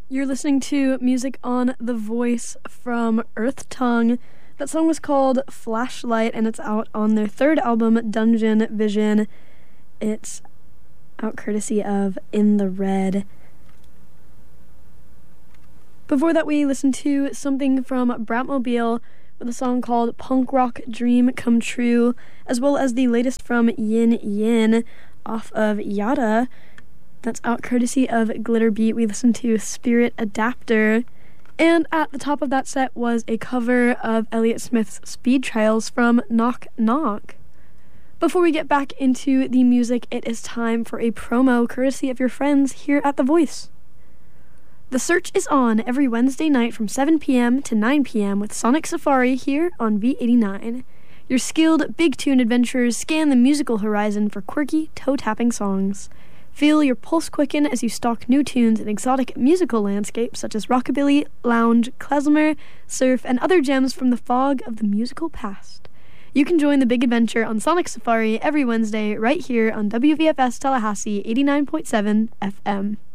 You're listening to music on The Voice from Earth Tongue. That song was called Flashlight, and it's out on their third album, Dungeon Vision. It's out courtesy of In the Red. Before that, we listened to something from Bratmobile with a song called Punk Rock Dream Come True, as well as the latest from Yin Yin off of Yada. That's out courtesy of Glitter Beat. We listened to Spirit Adapter. And at the top of that set was a cover of Elliott Smith's Speed Trials from Knock Knock. Before we get back into the music, it is time for a promo courtesy of your friends here at The Voice. The Search is on every Wednesday night from 7 p.m. to 9 p.m. with Sonic Safari here on V89. Your skilled, big-tune adventurers scan the musical horizon for quirky, toe-tapping songs. Feel your pulse quicken as you stalk new tunes in exotic musical landscapes such as rockabilly, lounge, klezmer, surf, and other gems from the fog of the musical past. You can join the big adventure on Sonic Safari every Wednesday right here on WVFS Tallahassee 89.7 FM.